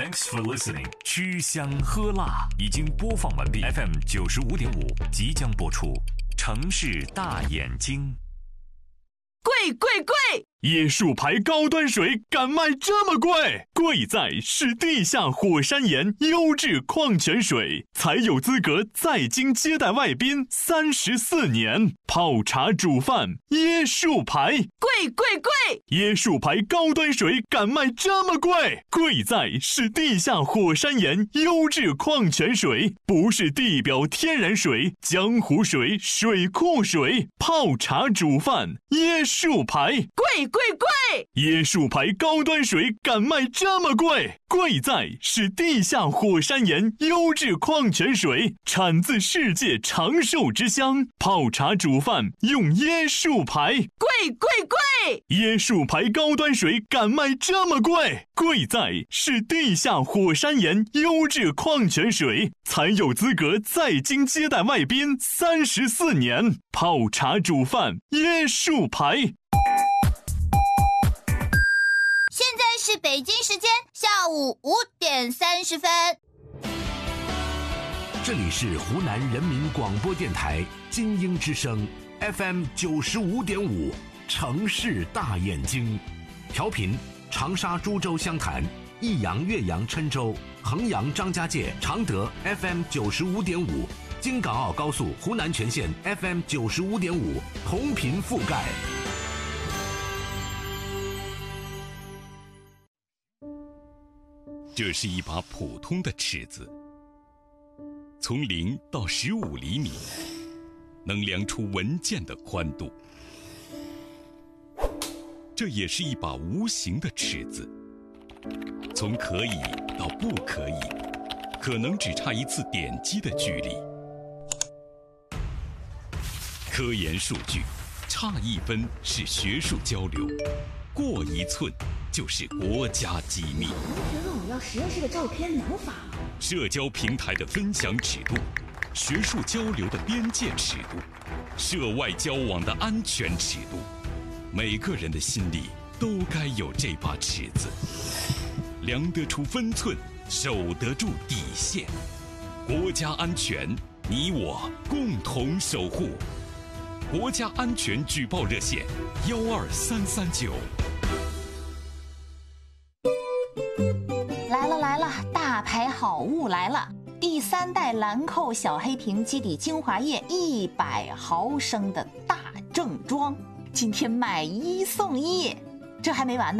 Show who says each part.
Speaker 1: Thanks for listening。吃香喝辣已经播放完毕 ，FM 95.5即将播出。城市大眼睛。
Speaker 2: 贵贵贵！
Speaker 3: 椰树牌高端水敢卖这么贵？贵在是地下火山岩优质矿泉水，才有资格在京接待外宾34年。泡茶煮饭，椰树牌，
Speaker 2: 贵贵贵！
Speaker 3: 椰树牌高端水敢卖这么贵？贵在是地下火山岩优质矿泉水，不是地表天然水、江湖水、水库水。泡茶煮饭，椰树牌，
Speaker 2: 贵贵贵！
Speaker 3: 椰树牌高端水敢卖这么贵？贵在是地下火山岩优质矿泉水，产自世界长寿之乡。泡茶煮饭用椰树牌，
Speaker 2: 贵贵贵！
Speaker 3: 椰树牌高端水敢卖这么贵？贵在是地下火山岩优质矿泉水，才有资格在京接待外宾34年。泡茶煮饭，椰树牌。
Speaker 4: 现在是北京时间下午5点30分。
Speaker 1: 这里是湖南人民广播电台金鹰之声 FM 95.5，城市大眼睛，调频长沙、株洲、湘潭、益阳、岳阳、郴州、衡阳、张家界、常德 FM 95.5，京港澳高速湖南全线 FM 95.5，同频覆盖。
Speaker 5: 这是一把普通的尺子，从0到15厘米，能量出文件的宽度。这也是一把无形的尺子，从可以到不可以，可能只差一次点击的距离。科研数据，差1分是学术交流，过1寸就是国家机密。
Speaker 6: 觉得我要实验室的照片能发吗？
Speaker 5: 社交平台的分享尺度，学术交流的边界尺度，涉外交往的安全尺度，每个人的心里都该有这把尺子，量得出分寸，守得住底线。国家安全，你我共同守护。国家安全举报热线12339。
Speaker 7: 来了，大牌好物来了！第3代兰蔻小黑瓶基底精华液100毫升的大正装，今天买1送1，这还没完呢。